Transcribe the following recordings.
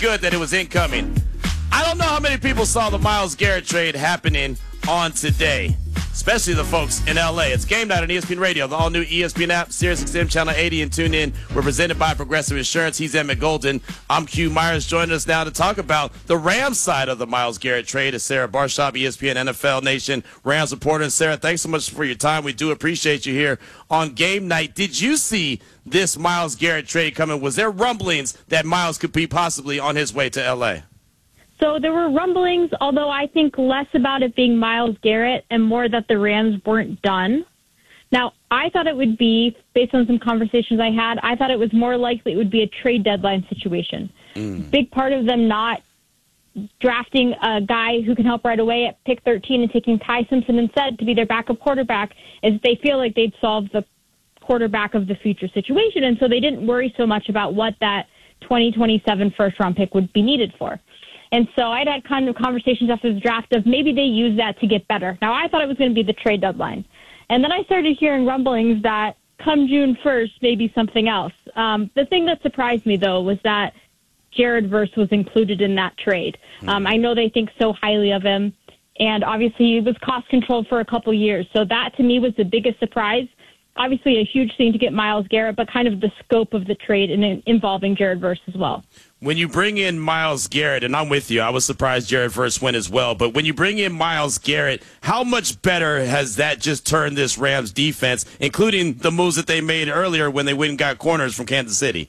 good that it was incoming. I don't know how many people saw the Myles Garrett trade happening on today, especially the folks in L.A. It's Game Night on ESPN Radio, the all-new ESPN app, SiriusXM Channel 80, and tune in. We're presented by Progressive Insurance. He's Emmett Golden. I'm Q Myers. Joining us now to talk about the Rams side of the Myles Garrett trade is Sarah Barshop, ESPN NFL Nation Rams reporter. And Sarah, thanks so much for your time. We do appreciate you here on Game Night. Did you see this Myles Garrett trade coming? Was there rumblings that Myles could be possibly on his way to L.A.? So there were rumblings, although I think less about it being Myles Garrett and more that the Rams weren't done. Now, I thought it would be, based on some conversations I had, I thought it was more likely it would be a trade deadline situation. Big part of them not drafting a guy who can help right away at pick 13 and taking Ty Simpson instead to be their backup quarterback is they feel like they'd solved the quarterback of the future situation, and so they didn't worry so much about what that 2027 first-round pick would be needed for. And so I'd had kind of conversations after the draft of maybe they use that to get better. Now, I thought it was going to be the trade deadline. And then I started hearing rumblings that come June 1st, maybe something else. The thing that surprised me, though, was that Jared Verse was included in that trade. I know they think so highly of him, and obviously he was cost-controlled for a couple years. So that, to me, was the biggest surprise. Obviously a huge thing to get Myles Garrett, but kind of the scope of the trade involving Jared Verse as well. When you bring in Myles Garrett, and I'm with you, I was surprised Jared Verse went as well, but when you bring in Myles Garrett, how much better has that just turned this Rams defense, including the moves that they made earlier when they went and got corners from Kansas City?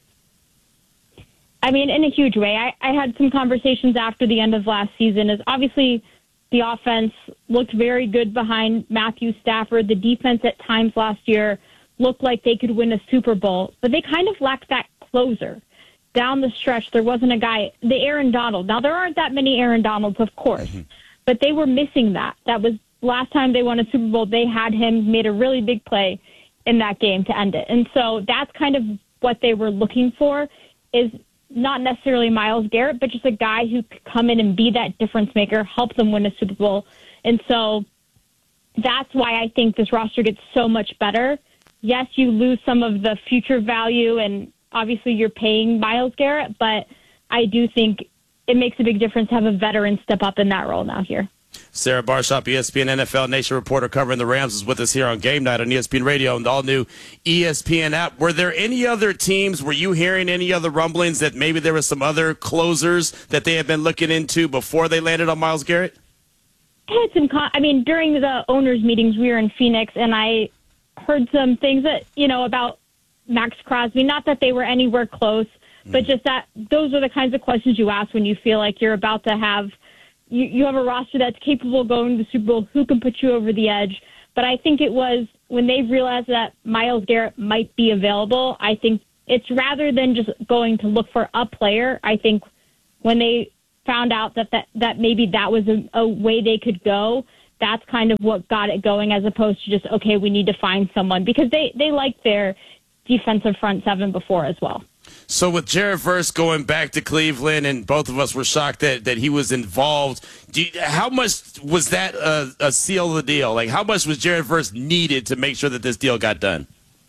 I mean, in a huge way. I had some conversations after the end of last season. As obviously the offense looked very good behind Matthew Stafford. The defense at times last year looked like they could win a Super Bowl, but they kind of lacked that closer. Down the stretch, there wasn't a guy, the Aaron Donald. Now, there aren't that many Aaron Donalds, of course, but they were missing that. That was last time they won a Super Bowl, they had him, made a really big play in that game to end it. And so that's kind of what they were looking for, is not necessarily Myles Garrett, but just a guy who could come in and be that difference maker, help them win a Super Bowl. And so that's why I think this roster gets so much better. Yes, you lose some of the future value, and obviously you're paying Myles Garrett, but I do think it makes a big difference to have a veteran step up in that role now here. Sarah Barshop, ESPN NFL Nation reporter covering the Rams, is with us here on Game Night on ESPN Radio and the all-new ESPN app. Were there any other teams, were you hearing any other rumblings that maybe there were some other closers that they had been looking into before they landed on Myles Garrett? I had some, during the owners' meetings, we were in Phoenix, and I heard some things that, about Max Crosby, not that they were anywhere close, but just that those are the kinds of questions you ask when you feel like you're about to have you have a roster that's capable of going to the Super Bowl, who can put you over the edge. But I think it was when they realized that Myles Garrett might be available, I think it's rather than just going to look for a player, I think when they found out that maybe that was a way they could go, that's kind of what got it going, as opposed to just, okay, we need to find someone, because they liked their defensive front seven before as well. So with Jared Verse going back to Cleveland, and both of us were shocked that he was involved, how much was that a seal of the deal? Like, how much was Jared Verse needed to make sure that this deal got done?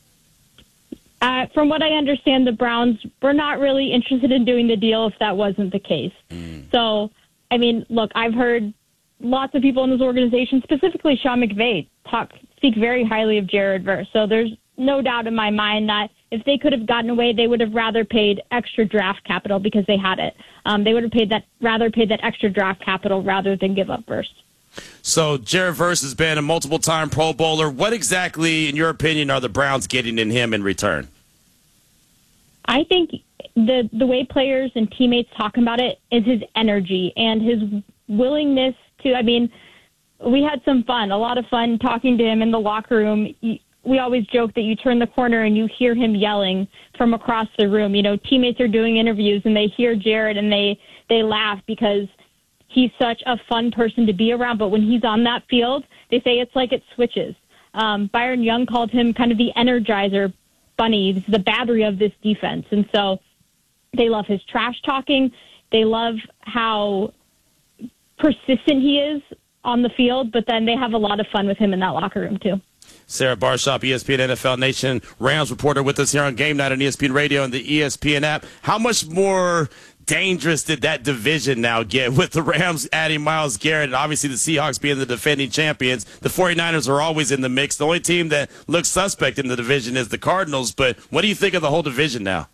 From what I understand, the Browns were not really interested in doing the deal if that wasn't the case. So, look, I've heard lots of people in this organization, specifically Sean McVay, speak very highly of Jared Verse. So there's no doubt in my mind that if they could have gotten away, they would have rather paid extra draft capital because they had it. They would have rather paid that extra draft capital rather than give up Verse. So Jared Verse has been a multiple-time Pro Bowler. What exactly, in your opinion, are the Browns getting in him in return? I think the way players and teammates talk about it is his energy and his willingness to, we had some fun, a lot of fun talking to him in the locker room. We always joke that you turn the corner and you hear him yelling from across the room. Teammates are doing interviews and they hear Jared and they laugh because he's such a fun person to be around. But when he's on that field, they say it's like it switches. Byron Young called him kind of the Energizer Bunny, the battery of this defense. And so they love his trash talking. They love how persistent he is on the field, but then they have a lot of fun with him in that locker room too. Sarah Barshop, ESPN NFL Nation Rams reporter, with us here on Game Night on ESPN Radio and the ESPN app. How much more dangerous did that division now get with the Rams adding Myles Garrett and obviously the Seahawks being the defending champions? The 49ers are always in the mix. The only team that looks suspect in the division is the Cardinals. But what do you think of the whole division now?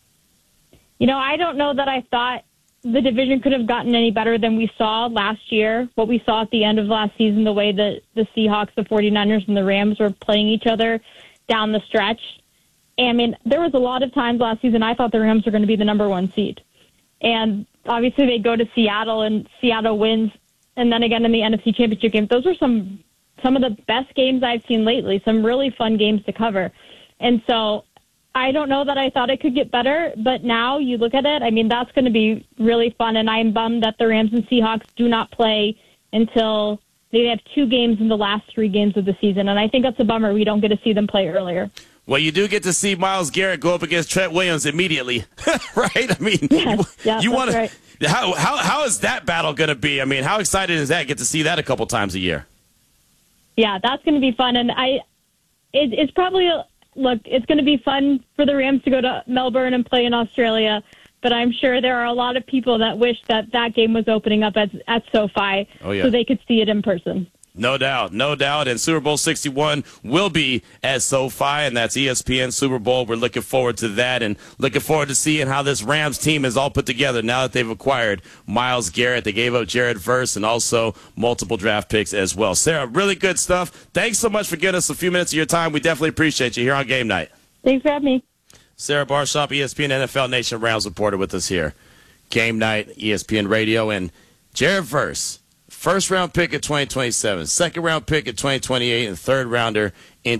I don't know that I thought the division could have gotten any better than we saw last year, what we saw at the end of last season, the way that the Seahawks, the 49ers, and the Rams were playing each other down the stretch. And, there was a lot of times last season I thought the Rams were going to be the number one seed. And obviously they go to Seattle, and Seattle wins. And then again in the NFC Championship game, those are some of the best games I've seen lately, some really fun games to cover. And so I don't know that I thought it could get better, but now you look at it, that's going to be really fun. And I'm bummed that the Rams and Seahawks do not play until they have 2 games in the last 3 games of the season. And I think that's a bummer. We don't get to see them play earlier. Well, you do get to see Myles Garrett go up against Trent Williams immediately, right? Yes, you want to. Right. How is that battle going to be? How excited is that? Get to see that a couple times a year. Yeah, that's going to be fun, and it's probably it's going to be fun for the Rams to go to Melbourne and play in Australia. But I'm sure there are a lot of people that wish that game was opening up at SoFi, so they could see it in person. No doubt. And Super Bowl 61 will be at SoFi, and that's ESPN Super Bowl. We're looking forward to that and looking forward to seeing how this Rams team is all put together now that they've acquired Myles Garrett. They gave up Jared Verse and also multiple draft picks as well. Sarah, really good stuff. Thanks so much for giving us a few minutes of your time. We definitely appreciate you here on Game Night. Thanks for having me. Sarah Barshop, ESPN NFL Nation Rams reporter with us here. Game Night, ESPN Radio, and Jared Verse. First-round pick in 2027, second-round pick in 2028, and third-rounder in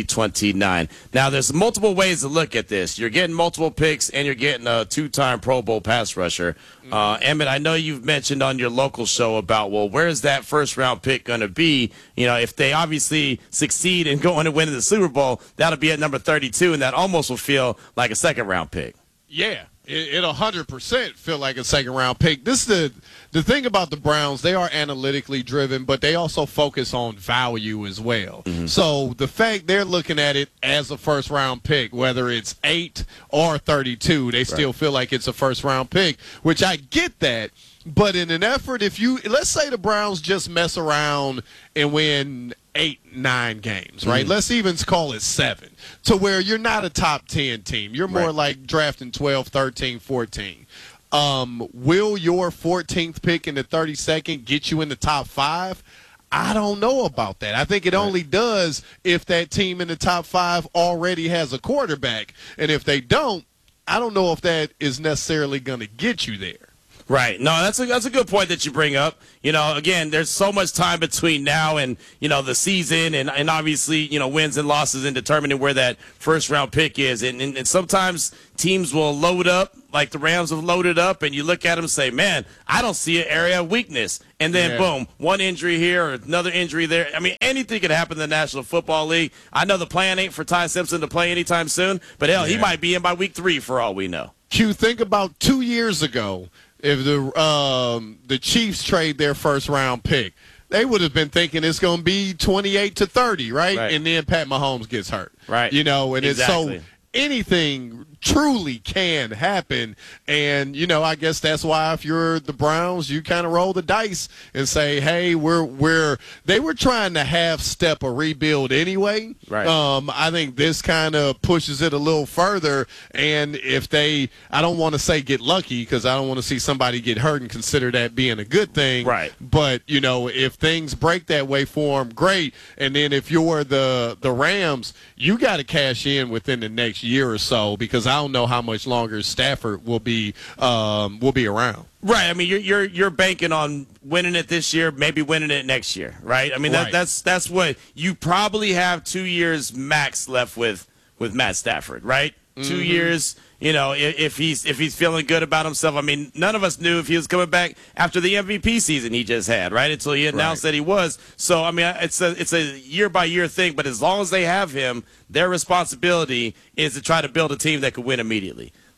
2029. Now, there's multiple ways to look at this. You're getting multiple picks, and you're getting a 2-time Pro Bowl pass rusher. Emmett, I know you've mentioned on your local show about, where's that first-round pick going to be? If they obviously succeed in going and winning the Super Bowl, that'll be at number 32, and that almost will feel like a second-round pick. Yeah. It'll 100% feel like a second-round pick. This is the thing about the Browns. They are analytically driven, but they also focus on value as well. Mm-hmm. So the fact they're looking at it as a first-round pick, whether it's 8 or 32, they still feel like it's a first-round pick, which I get that. But in an effort, let's say the Browns just mess around and win 8-9 games, right? Let's even call it 7, to where you're not a top 10 team. You're more like drafting 12, 13, 14. Will your 14th pick in the 32nd get you in the top 5? I don't know about that. I think it only does if that team in the top 5 already has a quarterback. And if they don't, I don't know if that is necessarily going to get you there. Right. No, that's a good point that you bring up. Again, there's so much time between now and, the season and obviously, wins and losses in determining where that first-round pick is. And sometimes teams will load up, like the Rams have loaded up, and you look at them and say, man, I don't see an area of weakness. And then, boom, one injury here or another injury there. Anything could happen in the National Football League. I know the plan ain't for Ty Simpson to play anytime soon, but, hell, he might be in by week 3 for all we know. Q, think about 2 years ago. If the Chiefs trade their first-round pick, they would have been thinking it's going to be 28-30, right? And then Pat Mahomes gets hurt. Right. And it's so anything truly can happen. And, I guess that's why if you're the Browns, you kind of roll the dice and say, hey, they were trying to half-step a rebuild anyway. Right. I think this kind of pushes it a little further. And if I don't want to say get lucky because I don't want to see somebody get hurt and consider that being a good thing. Right. But, if things break that way for them, great. And then if you're the Rams, you got to cash in within the next year or so because I don't know how much longer Stafford will be around. Right. You're banking on winning it this year, maybe winning it next year, right? That's what you probably have 2 years max left with Matt Stafford, right? 2 years. If he's feeling good about himself. None of us knew if he was coming back after the MVP season he just had, right? Until he announced that he was. So, it's a year-by-year thing, but as long as they have him, their responsibility is to try to build a team that could win immediately.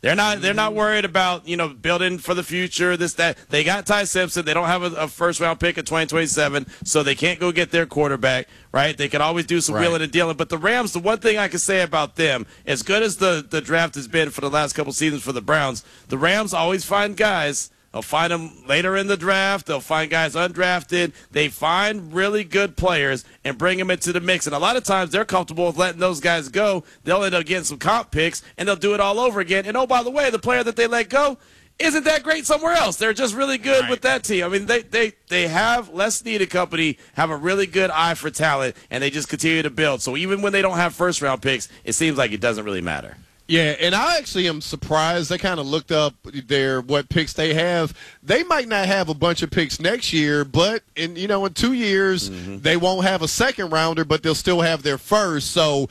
They're not worried about, building for the future, this, that. They got Ty Simpson. They don't have a first-round pick in 2027, so they can't go get their quarterback, right? They can always do some wheeling and dealing. But the Rams, the one thing I can say about them, as good as the draft has been for the last couple seasons for the Browns, the Rams always find guys. They'll find them later in the draft. They'll find guys undrafted. They find really good players and bring them into the mix. And a lot of times they're comfortable with letting those guys go. They'll end up getting some comp picks, and they'll do it all over again. And, oh, by the way, the player that they let go isn't that great somewhere else. They're just really good with that team. I mean, they have less needed company, have a really good eye for talent, and they just continue to build. So even when they don't have first-round picks, it seems like it doesn't really matter. Yeah, and I actually am surprised. I kind of looked up what picks they have. They might not have a bunch of picks next year, but in 2 years they won't have a second rounder, but they'll still have their first. So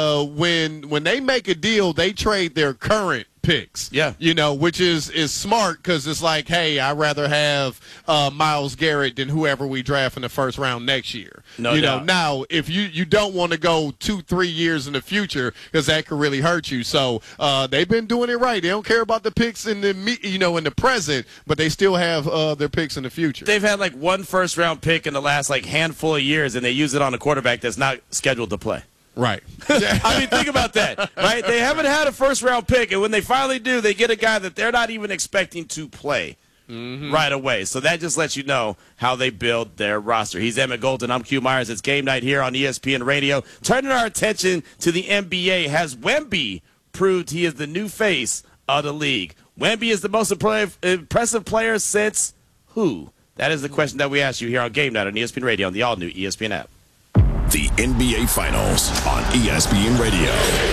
when they make a deal, they trade their current picks. Yeah. Which is smart because it's like, hey, I'd rather have Myles Garrett than whoever we draft in the first round next year. No doubt. Now, if you don't want to go 2-3 years in the future because that could really hurt you. So they've been doing it right. They don't care about the picks in the present, but they still have their picks in the future. They've had like one first round pick in the last handful of years, and they use it on a quarterback that's not scheduled to play. Right. I mean, think about that, right? They haven't had a first-round pick, and when they finally do, they get a guy that they're not even expecting to play right away. So that just lets you know how they build their roster. He's Emmett Golden. I'm Q Myers. It's game night here on ESPN Radio. Turning our attention to the NBA, has Wemby proved he is the new face of the league? Wemby is the most impressive player since who? That is the question that we ask you here on Game Night on ESPN Radio on the all-new ESPN app. The NBA Finals on ESPN Radio.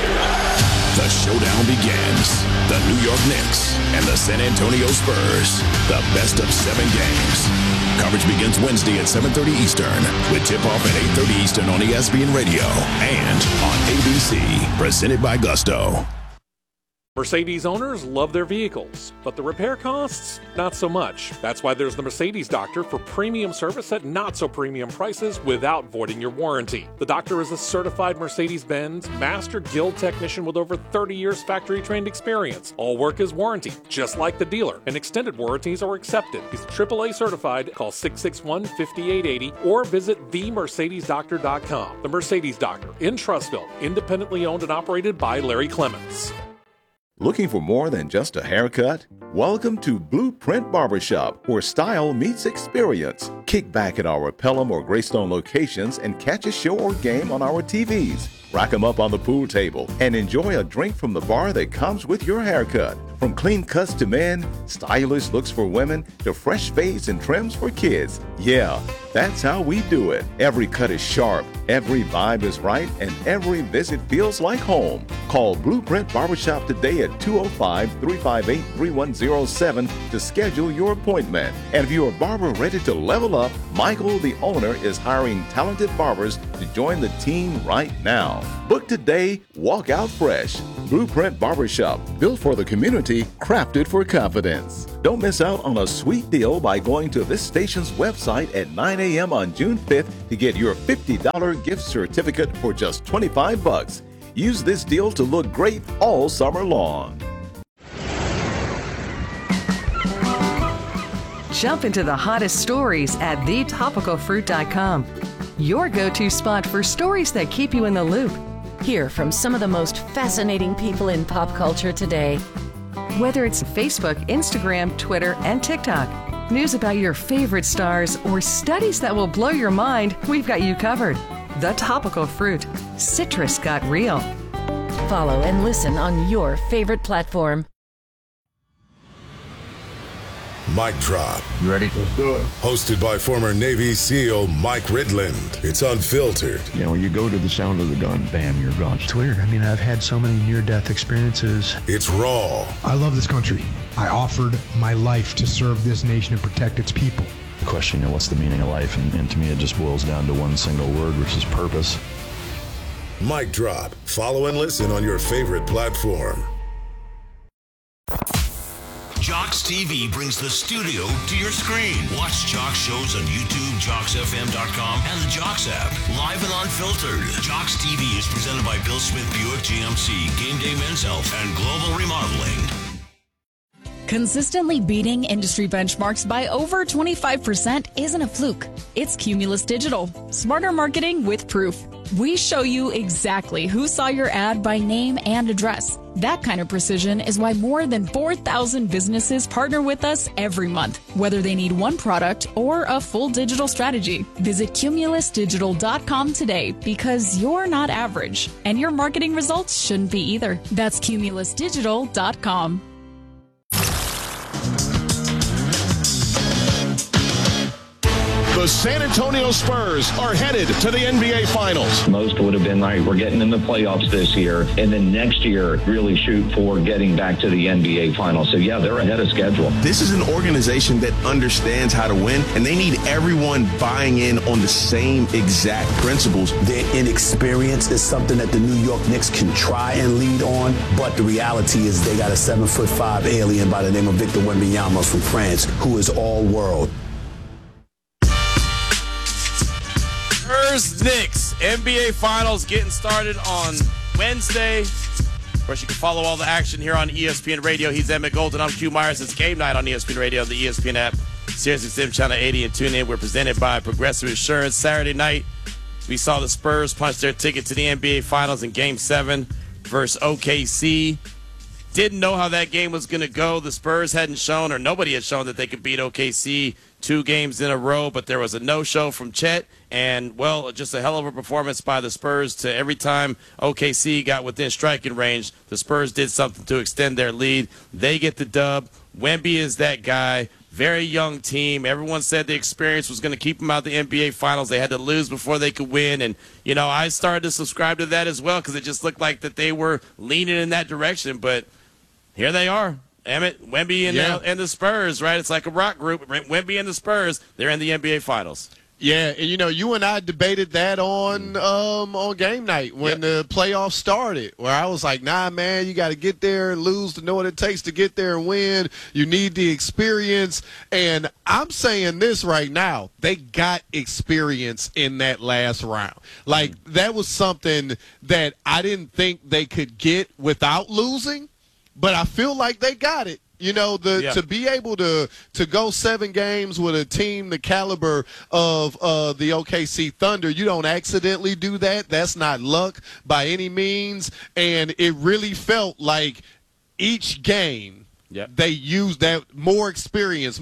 The showdown begins. The New York Knicks and the San Antonio Spurs. The best of 7 games. Coverage begins Wednesday at 7:30 Eastern with tip-off at 8:30 Eastern on ESPN Radio and on ABC. Presented by Gusto. Mercedes owners love their vehicles, but the repair costs, not so much. That's why there's the Mercedes Doctor for premium service at not-so-premium prices without voiding your warranty. The Doctor is a certified Mercedes-Benz Master Guild technician with over 30 years factory-trained experience. All work is warranted, just like the dealer, and extended warranties are accepted. He's AAA certified. Call 661-5880 or visit themercedesdoctor.com. The Mercedes Doctor in Trussville, independently owned and operated by Larry Clements. Looking for more than just a haircut? Welcome to Blueprint Barbershop, where style meets experience. Kick back at our Pelham or Greystone locations and catch a show or game on our TVs. Rack them up on the pool table and enjoy a drink from the bar that comes with your haircut. From clean cuts to men, stylish looks for women, to fresh fades and trims for kids. Yeah, that's how we do it. Every cut is sharp, every vibe is right, and every visit feels like home. Call Blueprint Barbershop today at 205-358-3107 to schedule your appointment. And if you're a barber ready to level up, Michael, the owner, is hiring talented barbers to join the team right now. Book today, walk out fresh. Blueprint Barbershop, built for the community, crafted for confidence. Don't miss out on a sweet deal by going to this station's website at 9 a.m. on June 5th to get your $50 gift certificate for just $25. Use this deal to look great all summer long. Jump into the hottest stories at thetopicalfruit.com. Your go-to spot for stories that keep you in the loop. Hear from some of the most fascinating people in pop culture today. Whether it's Facebook, Instagram, Twitter, and TikTok, news about your favorite stars, or studies that will blow your mind, we've got you covered. The Topical Fruit. Citrus got real. Follow and listen on your favorite platform. Mic Drop. You ready? Let's do it. Hosted by former Navy SEAL Mike Ridland. It's unfiltered. When you go to the sound of the gun, bam, you're gone. It's weird. I mean, I've had so many near-death experiences. It's raw. I love this country. I offered my life to serve this nation and protect its people. The question, what's the meaning of life? And to me, it just boils down to one single word, which is purpose. Mic Drop. Follow and listen on your favorite platform. Jocks TV brings the studio to your screen. Watch Jocks shows on YouTube, JocksFM.com, and the Jocks app. Live and unfiltered. Jocks TV is presented by Bill Smith Buick GMC, Game Day Men's Health, and Global Remodeling. Consistently beating industry benchmarks by over 25% isn't a fluke. It's Cumulus Digital. Smarter marketing with proof. We show you exactly who saw your ad by name and address. That kind of precision is why more than 4,000 businesses partner with us every month, whether they need one product or a full digital strategy. Visit cumulusdigital.com today because you're not average, and your marketing results shouldn't be either. That's cumulusdigital.com. The San Antonio Spurs are headed to the NBA Finals. Most would have been like, we're getting in the playoffs this year, and then next year really shoot for getting back to the NBA Finals. So, yeah, they're ahead of schedule. This is an organization that understands how to win, and they need everyone buying in on the same exact principles. Their inexperience is something that the New York Knicks can try and lead on, but the reality is they got a 7'5" alien by the name of Victor Wembanyama from France, who is all-world. Spurs Knicks NBA Finals getting started on Wednesday. Of course, you can follow all the action here on ESPN Radio. He's Emmett Golden. I'm Q Myers. It's game night on ESPN Radio, the ESPN app, SiriusXM Channel 80, and tune in. We're presented by Progressive Insurance. Saturday night, we saw the Spurs punch their ticket to the NBA Finals in Game 7 versus OKC. Didn't know how that game was going to go. The Spurs hadn't shown, or nobody had shown, that they could beat OKC 2 games in a row, but there was a no-show from Chet, and, well, just a hell of a performance by the Spurs to every time OKC got within striking range, the Spurs did something to extend their lead. They get the dub. Wemby is that guy. Very young team. Everyone said the experience was going to keep them out of the NBA Finals. They had to lose before they could win, and, you know, I started to subscribe to that as well because it just looked like that they were leaning in that direction, but here they are. Emmett, Wemby and the Spurs, right? It's like a rock group. Wemby and the Spurs, they're in the NBA Finals. Yeah, and you know, you and I debated that on game night when the playoffs started, where I was like, nah, man, you got to get there and lose to know what it takes to get there and win. You need the experience. And I'm saying this right now, they got experience in that last round. Like, that was something that I didn't think they could get without losing, but I feel like they got it. You know, to be able to go 7 games with a team the caliber of the OKC Thunder, you don't accidentally do that. That's not luck by any means. And it really felt like each game they used that more experience.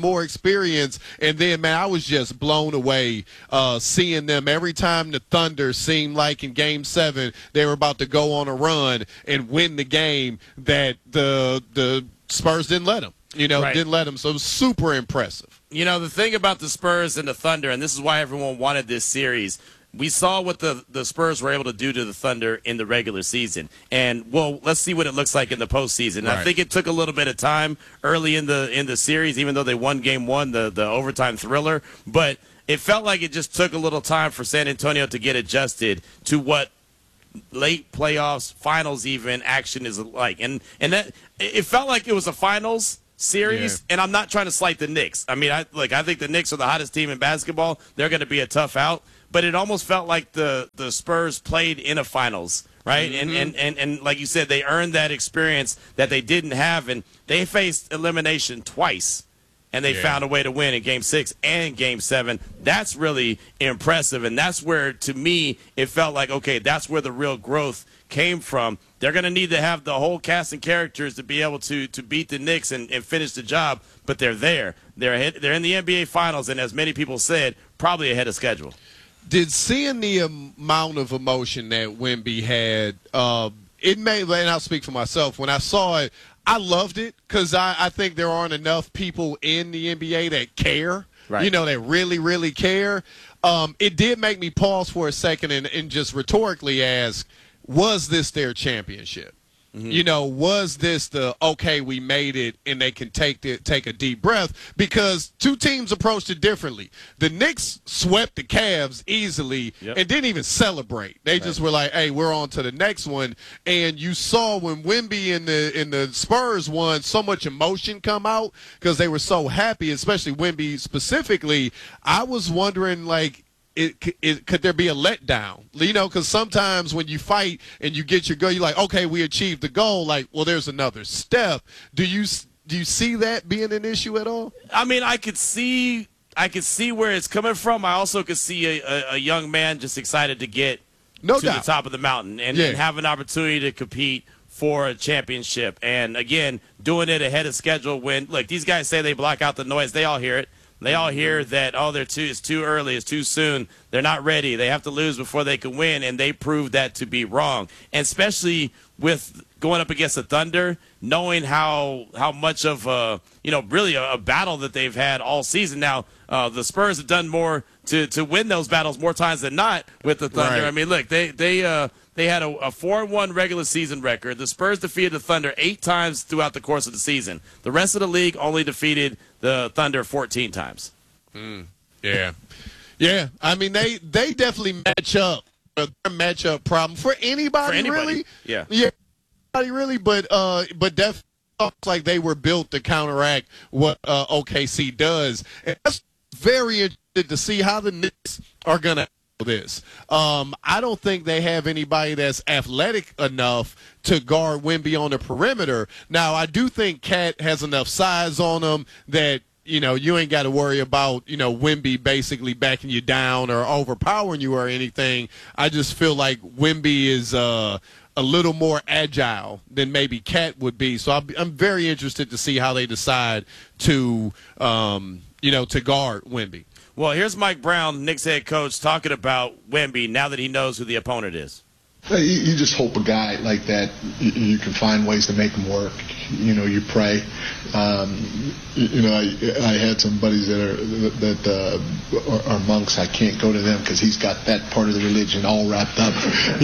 And then, man, I was just blown away seeing them every time the Thunder seemed like in Game 7 they were about to go on a run and win the game, that the Spurs didn't let them. Didn't let them. So it was super impressive. You know, the thing about the Spurs and the Thunder, and this is why everyone wanted this series, we saw what the Spurs were able to do to the Thunder in the regular season. And, well, let's see what it looks like in the postseason. Right. I think it took a little bit of time early in the series, even though they won Game 1, the overtime thriller. But it felt like it just took a little time for San Antonio to get adjusted to what late playoffs, finals even, action is like. And that it felt like it was a finals series, and I'm not trying to slight the Knicks. I mean, I think the Knicks are the hottest team in basketball. They're going to be a tough out. But it almost felt like the Spurs played in a finals, right? Mm-hmm. And like you said, they earned that experience that they didn't have, and they faced elimination twice. And they found a way to win in Game 6 and Game 7. That's really impressive, and that's where, to me, it felt like, okay, that's where the real growth came from. They're going to need to have the whole cast and characters to be able to beat the Knicks and finish the job, but they're there. They're in the NBA Finals, and as many people said, probably ahead of schedule. Did seeing the amount of emotion that Wemby had, it made, and I'll speak for myself, when I saw it, I loved it because I think there aren't enough people in the NBA that care, that really, really care. It did make me pause for a second and just rhetorically ask, was this their championship? Mm-hmm. Was this okay, we made it, and they can take a deep breath? Because 2 teams approached it differently. The Knicks swept the Cavs easily and didn't even celebrate. They just were like, hey, we're on to the next one. And you saw when Wemby and the Spurs won, so much emotion come out because they were so happy, especially Wemby specifically. I was wondering, like, could there be a letdown? Because sometimes when you fight and you get your goal, you're like, okay, we achieved the goal. Like, well, there's another step. Do you Do you see that being an issue at all? I mean, I could see where it's coming from. I also could see a young man just excited to get to the top of the mountain and have an opportunity to compete for a championship. And again, doing it ahead of schedule when, look, these guys say they block out the noise. They all hear it. They all hear that, it's too early, it's too soon. They're not ready. They have to lose before they can win, and they proved that to be wrong. And especially with going up against the Thunder, knowing how much of really a battle that they've had all season. Now, the Spurs have done more to win those battles more times than not with the Thunder. Right. I mean, look, they had a 4-1 regular season record. The Spurs defeated the Thunder 8 times throughout the course of the season. The rest of the league only defeated the Thunder 14 times. Yeah. I mean, they definitely match up. Their matchup problem for anybody. Really. Yeah. Anybody really, but definitely looks like they were built to counteract what OKC does. And that's very interesting to see how the Knicks are going to handle this. I don't think they have anybody that's athletic enough to guard Wemby on the perimeter. Now, I do think Cat has enough size on him that you ain't got to worry about, Wemby basically backing you down or overpowering you or anything. I just feel like Wemby is a little more agile than maybe Cat would be. So I'm very interested to see how they decide to guard Wemby. Well, here's Mike Brown, Knicks head coach, talking about Wemby now that he knows who the opponent is. You just hope a guy like that, you can find ways to make him work. You pray. I had some buddies that are monks. I can't go to them because he's got that part of the religion all wrapped up.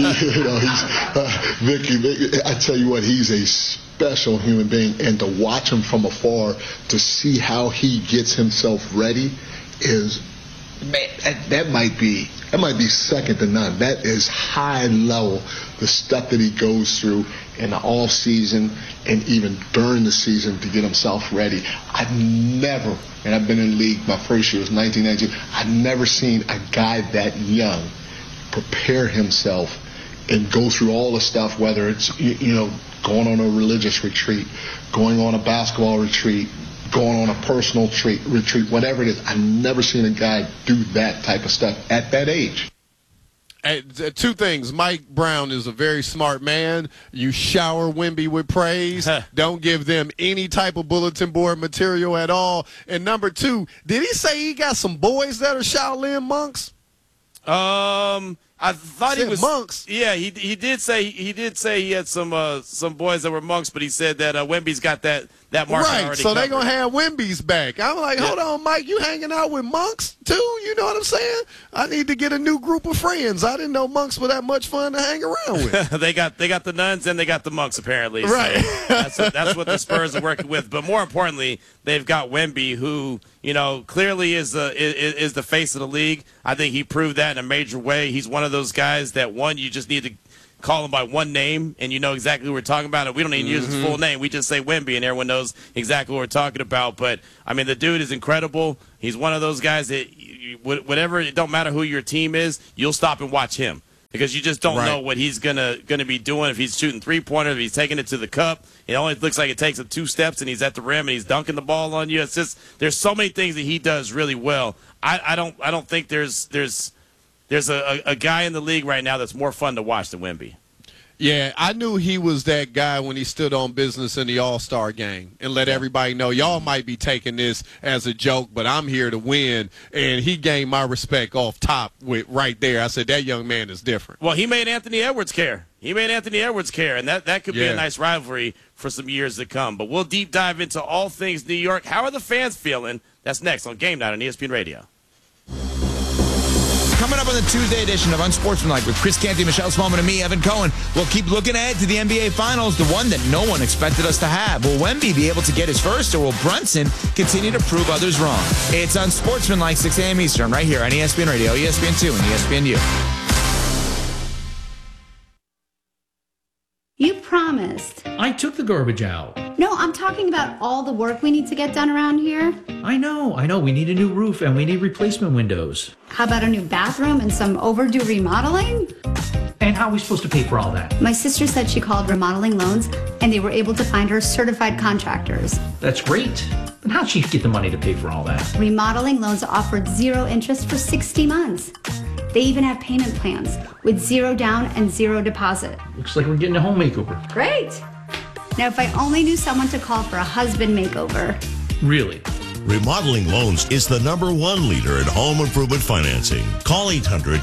Vicky, I tell you what, he's a special human being, and to watch him from afar, to see how he gets himself ready is, man, that might be second to none. That is high level, the stuff that he goes through in the off season and even during the season to get himself ready. I've never, and I've been in the league, my first year was 1992, I've never seen a guy that young prepare himself and go through all the stuff, whether it's, going on a religious retreat, going on a basketball retreat, going on a personal retreat, whatever it is. I've never seen a guy do that type of stuff at that age. Two things. Mike Brown is a very smart man. You shower Wemby with praise. Don't give them any type of bulletin board material at all. And number two, did he say he got some boys that are Shaolin monks? I thought he was monks. Yeah, he did say he had some boys that were monks, but he said that Wemby's got that market right. already. So they're gonna have Wemby's back. I'm like, hold on, Mike, you hanging out with monks too? You know what I'm saying? I need to get a new group of friends. I didn't know monks were that much fun to hang around with. they got the nuns and they got the monks apparently. Right. So that's what the Spurs are working with. But more importantly, they've got Wemby, who clearly is the face of the league. I think he proved that in a major way. He's one of those guys that you just need to call him by one name, and you know exactly who we're talking about. And we don't even use his full name. We just say Wemby, and everyone knows exactly what we're talking about. But, I mean, the dude is incredible. He's one of those guys that, it don't matter who your team is, you'll stop and watch him. Because you just don't know what he's gonna be doing. If he's shooting three-pointers, if he's taking it to the cup, it only looks like it takes him 2 steps, and he's at the rim, and he's dunking the ball on you. It's just, there's so many things that he does really well. I don't think there's a guy in the league right now that's more fun to watch than Wemby. Yeah, I knew he was that guy when he stood on business in the All-Star game and let everybody know, y'all might be taking this as a joke, but I'm here to win. And he gained my respect off top with right there. I said, that young man is different. Well, he made Anthony Edwards care. And that could be a nice rivalry for some years to come. But we'll deep dive into all things New York. How are the fans feeling? That's next on Game Night on ESPN Radio. Coming up on the Tuesday edition of Unsportsmanlike with Chris Canty, Michelle Smallman, and me, Evan Cohen, we'll keep looking ahead to the NBA Finals, the one that no one expected us to have. Will Wemby be able to get his first, or will Brunson continue to prove others wrong? It's Unsportsmanlike, 6 a.m. Eastern, right here on ESPN Radio, ESPN2, and ESPNU. You promised. I took the garbage out. No, I'm talking about all the work we need to get done around here. I know. We need a new roof and we need replacement windows. How about a new bathroom and some overdue remodeling? And how are we supposed to pay for all that? My sister said she called Remodeling Loans, and they were able to find her certified contractors. That's great. But how'd she get the money to pay for all that? Remodeling Loans offered 0 interest for 60 months. They even have payment plans with 0 down and 0 deposit. Looks like we're getting a home makeover. Great. Now, if I only knew someone to call for a husband makeover. Really? Remodeling Loans is the #1 leader in home improvement financing. Call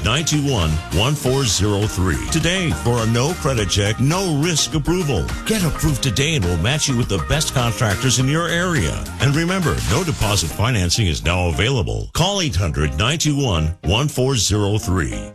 800-921-1403 today for a no credit check, no risk approval. Get approved today and we'll match you with the best contractors in your area. And remember, no deposit financing is now available. Call 800-921-1403.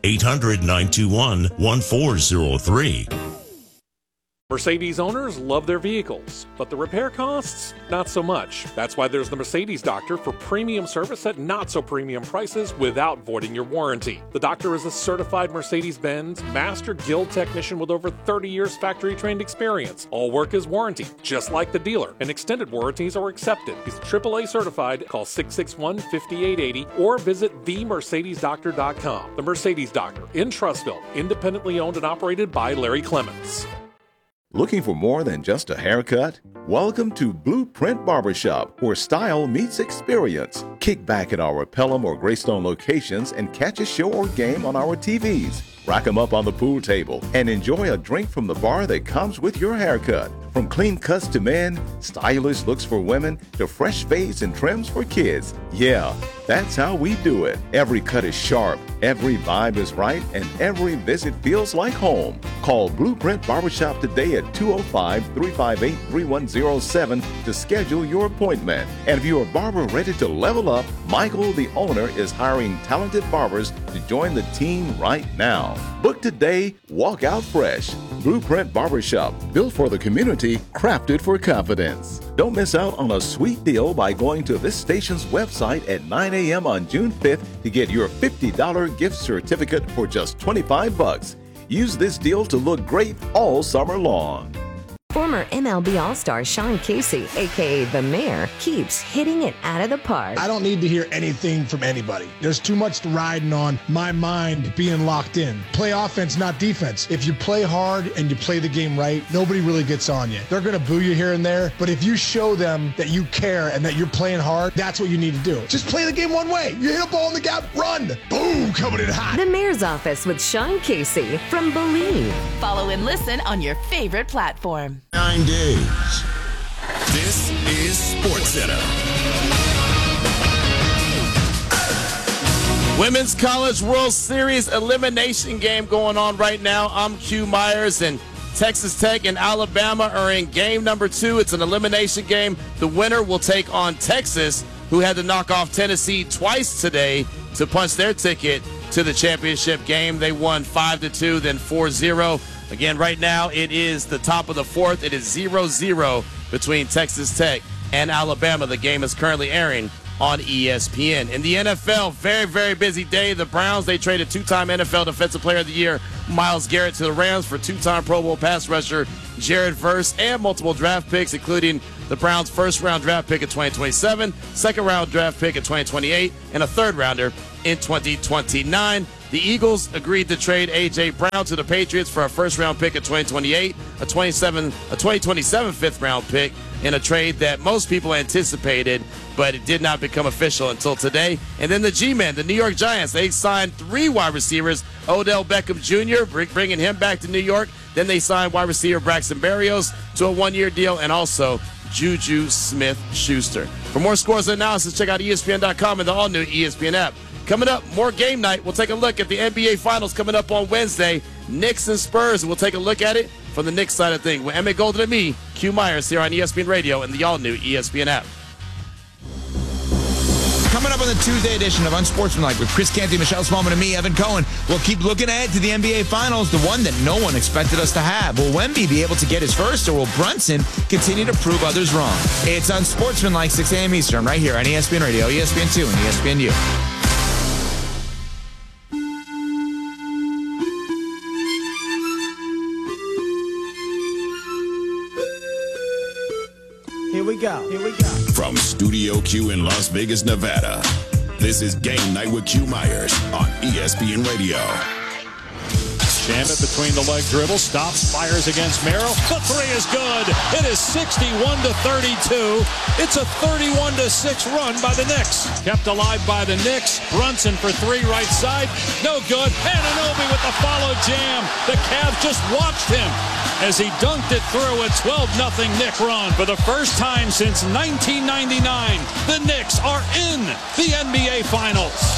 800-921-1403. Mercedes owners love their vehicles, but the repair costs, not so much. That's why there's the Mercedes Doctor for premium service at not so premium prices without voiding your warranty. The doctor is a certified Mercedes-Benz Master Guild technician with over 30 years factory trained experience. All work is warranty, just like the dealer, and extended warranties are accepted. He's AAA certified. Call 661-5880 or visit themercedesdoctor.com. The Mercedes Doctor in Trussville, independently owned and operated by Larry Clements. Looking for more than just a haircut? Welcome to Blueprint Barbershop, where style meets experience. Kick back at our Pelham or Greystone locations and catch a show or game on our TVs. Rack them up on the pool table and enjoy a drink from the bar that comes with your haircut. From clean cuts to men, stylish looks for women, to fresh fades and trims for kids. Yeah, that's how we do it. Every cut is sharp, every vibe is right, and every visit feels like home. Call Blueprint Barbershop today at 205-358-3107 to schedule your appointment. And if you're a barber ready to level up, Michael, the owner, is hiring talented barbers to join the team right now. Book today, walk out fresh. Blueprint Barbershop, built for the community, crafted for confidence. Don't miss out on a sweet deal by going to this station's website at 9 a.m. on June 5th to get your $50 gift certificate for just $25. Use this deal to look great all summer long. Former MLB All-Star Sean Casey, a.k.a. The Mayor, keeps hitting it out of the park. I don't need to hear anything from anybody. There's too much riding on my mind being locked in. Play offense, not defense. If you play hard and you play the game right, nobody really gets on you. They're going to boo you here and there, but if you show them that you care and that you're playing hard, that's what you need to do. Just play the game one way. You hit a ball in the gap, run. Boom, coming in hot. The Mayor's Office with Sean Casey from Believe. Follow and listen on your favorite platform. 9 days. This is SportsCenter. Women's College World Series elimination game going on right now. I'm Q Myers, and Texas Tech and Alabama are in game number 2. It's an elimination game. The winner will take on Texas, who had to knock off Tennessee twice today to punch their ticket to the championship game. They won 5-2, then 4-0. Again, right now it is the top of the 4th. It is 0-0 between Texas Tech and Alabama. The game is currently airing on ESPN. In the NFL, very, very busy day. The Browns, they traded 2-time NFL Defensive Player of the Year Myles Garrett to the Rams for 2-time Pro Bowl pass rusher Jared Verse and multiple draft picks, including the Browns' first-round draft pick in 2027, second-round draft pick in 2028, and a third-rounder in 2029. The Eagles agreed to trade A.J. Brown to the Patriots for a first-round pick in 2028, a 2027 fifth-round pick in a trade that most people anticipated, but it did not become official until today. And then the G-Men, the New York Giants, they signed 3 wide receivers. Odell Beckham Jr., bringing him back to New York. Then they signed wide receiver Braxton Berrios to a 1-year deal, and also Juju Smith-Schuster. For more scores and analysis, check out ESPN.com and the all-new ESPN app. Coming up, more game night. We'll take a look at the NBA Finals coming up on Wednesday. Knicks and Spurs, and we'll take a look at it from the Knicks side of things. With Emmett Golden and me, Q Myers, here on ESPN Radio and the all-new ESPN app. Coming up on the Tuesday edition of Unsportsmanlike with Chris Canty, Michelle Smallman, and me, Evan Cohen, we'll keep looking ahead to the NBA Finals, the one that no one expected us to have. Will Wemby be able to get his first, or will Brunson continue to prove others wrong? It's Unsportsmanlike, 6 a.m. Eastern, right here on ESPN Radio, ESPN2, and ESPNU. Here we go. From Studio Q in Las Vegas, Nevada, this is Game Night with Q Myers on ESPN Radio. Shamet between the leg dribble, stops, fires against Merrill. The three is good. It is 61-32. It's a 31-6 run by the Knicks. Kept alive by the Knicks. Brunson for three right side. No good. Anunoby with the follow jam. The Cavs just watched him as he dunked it through a 12-0 Knick run. For the first time since 1999, the Knicks are in the NBA Finals.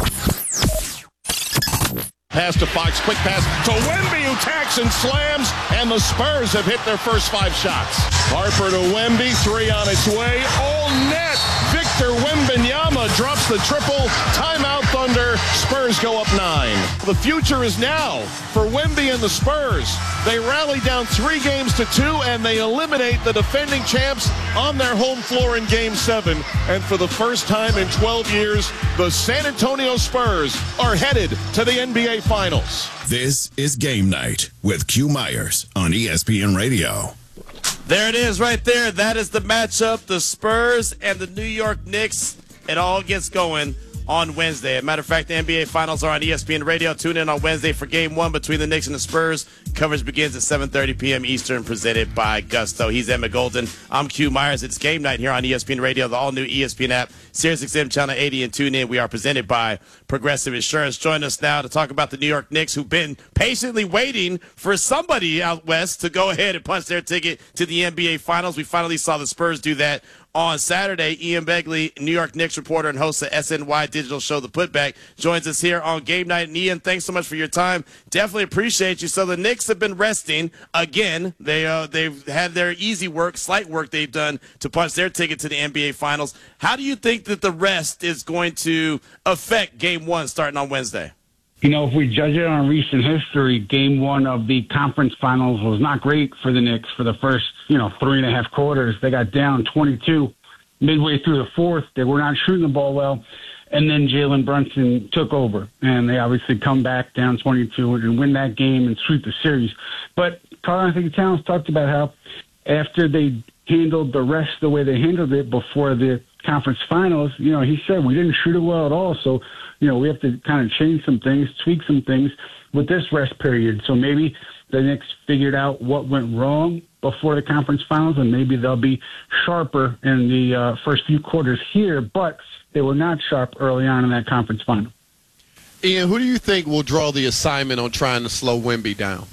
Pass to Fox, quick pass to Wemby, who tacks and slams, and the Spurs have hit their first 5 shots. Harper to Wemby, 3 on its way, all net. Victor Wembanyama drops the triple. Timeout, Thunder. Spurs go up 9. The future is now for Wemby and the Spurs. They rally down 3 games to 2, and they eliminate the defending champs on their home floor in Game 7. And for the first time in 12 years, the San Antonio Spurs are headed to the NBA Finals. This is Game Night with Q Myers on ESPN Radio. There it is right there. That is the matchup, the Spurs and the New York Knicks. It all gets going on Wednesday. As a matter of fact, the NBA Finals are on ESPN Radio. Tune in on Wednesday for Game 1 between the Knicks and the Spurs. Coverage begins at 7:30 p.m. Eastern, presented by Gusto. He's Emmett Golden. I'm Q Myers. It's Game Night here on ESPN Radio, the all-new ESPN app, SiriusXM Channel 80, and tune in. We are presented by Progressive Insurance. Join us now to talk about the New York Knicks, who've been patiently waiting for somebody out west to go ahead and punch their ticket to the NBA Finals. We finally saw the Spurs do that on Saturday. Ian Begley, New York Knicks reporter and host of SNY digital show The Putback, joins us here on Game Night. And Ian, thanks so much for your time. Definitely appreciate you. So the Knicks have been resting again. They've had their easy work, slight work they've done to punch their ticket to the NBA Finals. How do you think that the rest is going to affect Game 1 starting on Wednesday? You know, if we judge it on recent history, Game 1 of the conference finals was not great for the Knicks for the first, 3.5 quarters. They got down 22 midway through the fourth. They were not shooting the ball well. And then Jalen Brunson took over. And they obviously come back down 22 and win that game and sweep the series. But Karl-Anthony Towns talked about how after they handled the rest the way they handled it before the conference finals, he said, we didn't shoot it well at all. So, we have to kind of change some things, tweak some things with this rest period. So maybe the Knicks figured out what went wrong before the conference finals, and maybe they'll be sharper in the first few quarters here, but they were not sharp early on in that conference final. Ian, who do you think will draw the assignment on trying to slow Wemby down?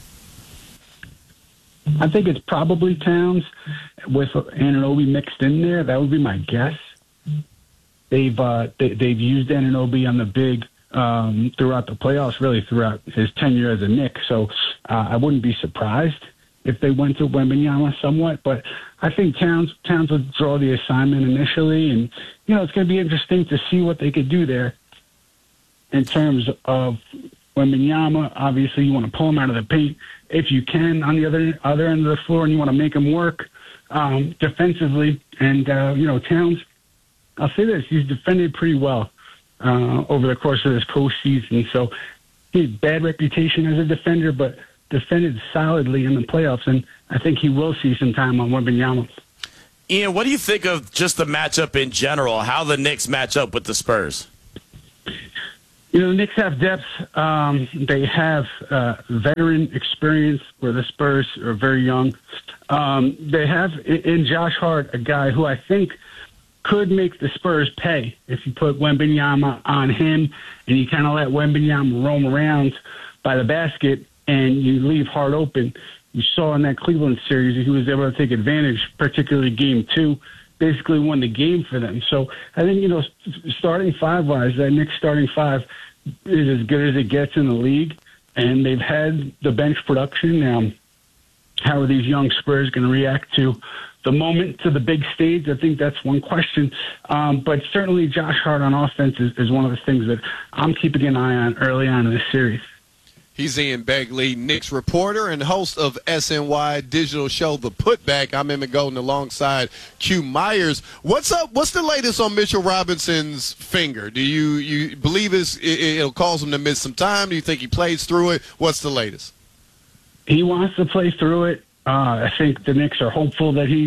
I think it's probably Towns with Anunoby mixed in there. That would be my guess. They've used Anunoby on the big throughout the playoffs, really throughout his tenure as a Knick. So I wouldn't be surprised if they went to Wembanyama somewhat. But I think Towns would draw the assignment initially. And, it's going to be interesting to see what they could do there in terms of Wembanyama. Obviously, you want to pull him out of the paint if you can on the other end of the floor, and you want to make him work defensively. And, Towns, I'll say this, he's defended pretty well over the course of this postseason. So he has a bad reputation as a defender, but defended solidly in the playoffs, and I think he will see some time on Wembanyama. Ian, what do you think of just the matchup in general, how the Knicks match up with the Spurs? The Knicks have depth. They have veteran experience where the Spurs are very young. They have in Josh Hart a guy who I think could make the Spurs pay if you put Wembanyama on him and you kind of let Wembanyama roam around by the basket and you leave Hart open. You saw in that Cleveland series he was able to take advantage, particularly Game 2, basically won the game for them. So I think, starting five-wise, that Knicks starting five is as good as it gets in the league, and they've had the bench production. Now, how are these young Spurs going to react to the moment, to the big stage? I think that's one question. But certainly Josh Hart on offense is one of the things that I'm keeping an eye on early on in this series. He's Ian Begley, Knicks reporter and host of SNY digital show The Putback. I'm Emmett Golden alongside Q Myers. What's up? What's the latest on Mitchell Robinson's finger? Do you believe it'll cause him to miss some time? Do you think he plays through it? What's the latest? He wants to play through it. I think the Knicks are hopeful that he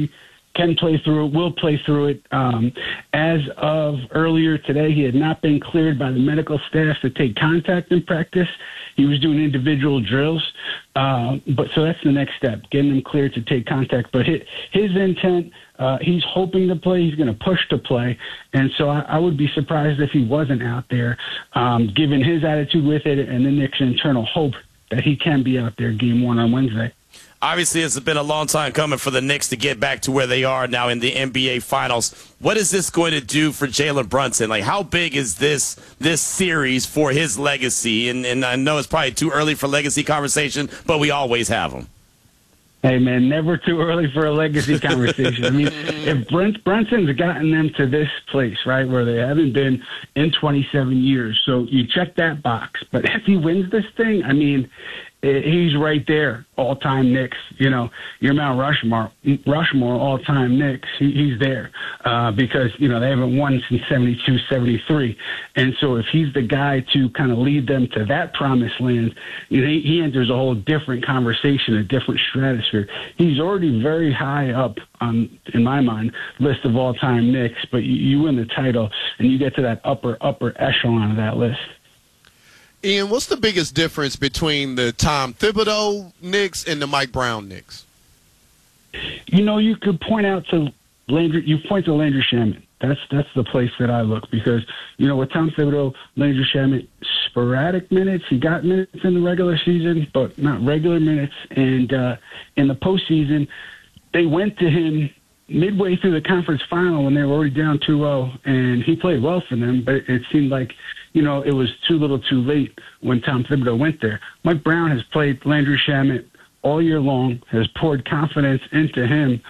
can play through it, will play through it. As of earlier today, he had not been cleared by the medical staff to take contact in practice. He was doing individual drills. But so that's the next step, getting him cleared to take contact. But his intent, he's hoping to play. He's going to push to play. And so I would be surprised if he wasn't out there, given his attitude with it and the Knicks' internal hope that he can be out there game 1 on Wednesday. Obviously, it's been a long time coming for the Knicks to get back to where they are now in the NBA Finals. What is this going to do for Jalen Brunson? Like, how big is this series for his legacy? And I know it's probably too early for legacy conversation, but we always have them. Hey, man, never too early for a legacy conversation. I mean, if Brunson's gotten them to this place, right, where they haven't been in 27 years, so you check that box. But if he wins this thing, I mean, he's right there, all-time Knicks. You know, your Mount Rushmore, all-time Knicks. He's there because, you know, they haven't won since 72, 73. And so if he's the guy to kind of lead them to that promised land, you know, he enters a whole different conversation, a different stratosphere. He's already very high up on, in my mind, list of all-time Knicks, but you win the title and you get to that upper echelon of that list. Ian, what's the biggest difference between the Tom Thibodeau Knicks and the Mike Brown Knicks? You know, you could point out to Landry. You point to Landry Shamet. That's the place that I look because, you know, with Tom Thibodeau, Landry Shamet, sporadic minutes. He got minutes in the regular season, but not regular minutes. And in the postseason, they went to him midway through the conference final when they were already down 2-0, and he played well for them, but it seemed like, you know, it was too little too late when Tom Thibodeau went there. Mike Brown has played Landry Shamet all year long, has poured confidence into him,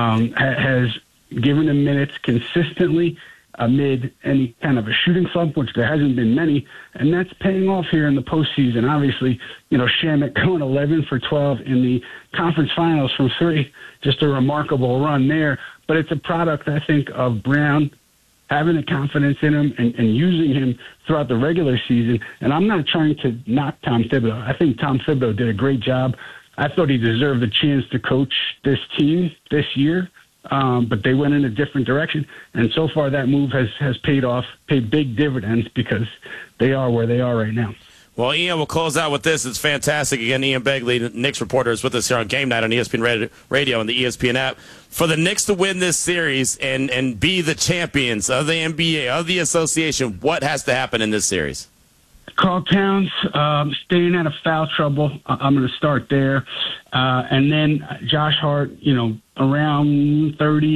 has given him minutes consistently amid any kind of a shooting slump, which there hasn't been many, and that's paying off here in the postseason. Obviously, you know, Shamet going 11 for 12 in the conference finals from 3, just a remarkable run there. But it's a product, I think, of Brown having the confidence in him and using him throughout the regular season. And I'm not trying to knock Tom Thibodeau. I think Tom Thibodeau did a great job. I thought he deserved a chance to coach this team this year. But they went in a different direction, and so far that move has paid off, paid big dividends because they are where they are right now. Well, Ian, we'll close out with this. It's fantastic. Again, Ian Begley, Knicks reporter, is with us here on Game Night on ESPN Radio and the ESPN app. For the Knicks to win this series and be the champions of the NBA, of the association, what has to happen in this series? Karl Towns staying out of foul trouble. I'm going to start there. And then Josh Hart, you know, around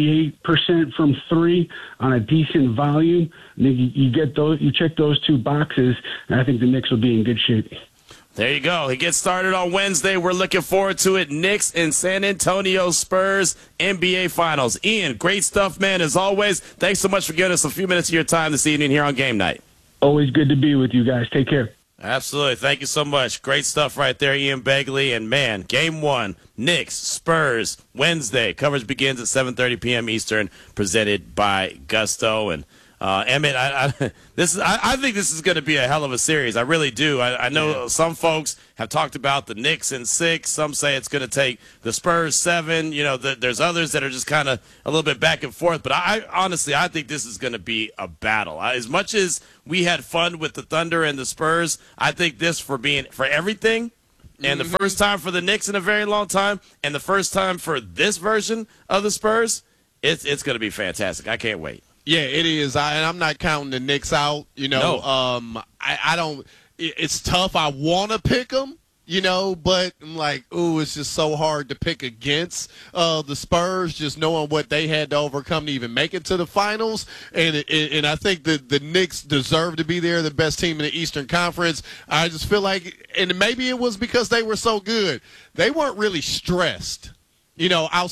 38% from 3 on a decent volume. I think you get those, you check those 2 boxes, and I think the Knicks will be in good shape. There you go. He gets started on Wednesday. We're looking forward to it. Knicks and San Antonio Spurs NBA Finals. Ian, great stuff, man, as always. Thanks so much for giving us a few minutes of your time this evening here on Game Night. Always good to be with you guys. Take care. Absolutely. Thank you so much. Great stuff right there, Ian Begley. And, man, Game 1, Knicks, Spurs, Wednesday. Coverage begins at 7:30 p.m. Eastern, presented by Gusto. And, Emmett, I think this is going to be a hell of a series. I really do. I know some folks have talked about the Knicks in 6. Some say it's going to take the Spurs 7. You know, there's others that are just kind of a little bit back and forth. But I honestly think this is going to be a battle. As much as we had fun with the Thunder and the Spurs, I think this for everything, and the first time for the Knicks in a very long time, and the first time for this version of the Spurs, it's going to be fantastic. I can't wait. Yeah, it is. And I'm not counting the Knicks out. You know, No. I don't. It's tough. I want to pick them, you know, but I'm like, ooh, it's just so hard to pick against the Spurs, just knowing what they had to overcome to even make it to the finals. And I think that the Knicks deserve to be there, the best team in the Eastern Conference. I just feel like, and maybe it was because they were so good, they weren't really stressed, you know,